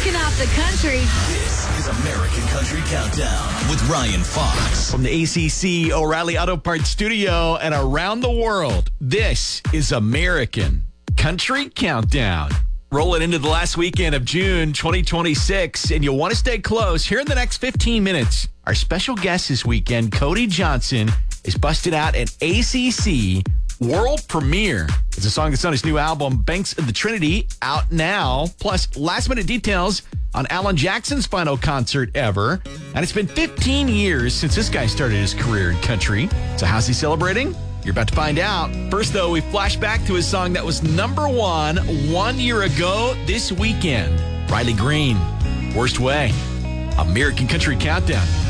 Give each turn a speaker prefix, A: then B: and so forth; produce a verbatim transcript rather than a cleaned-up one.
A: Kicking off the country.
B: This is American Country Countdown with Ryan Fox.
C: From the A C C O'Reilly Auto Parts studio and around the world, this is American Country Countdown. Rolling into the last weekend of June twenty twenty-six, and you'll want to stay close. Here in the next fifteen minutes, our special guest this weekend, Cody Johnson, is busting out an A C C world premiere. It's a song that's on his new album, Banks of the Trinity, out now. Plus, last-minute details on Alan Jackson's final concert ever. And it's been fifteen years since this guy started his career in country. So how's he celebrating? You're about to find out. First, though, we flash back to his song that was number one one year ago this weekend. Riley Green, Worst Way. American Country Countdown.